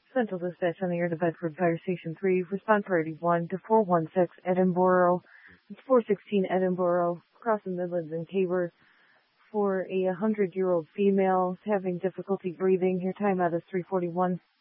Central Dispatch on the air to Bedford Fire Station 3. Respond priority 1 to 416 Edinburgh. It's 416 Edinburgh, across the Midlands and Caber, for a 100-year-old female having difficulty breathing. Your timeout is 3:41.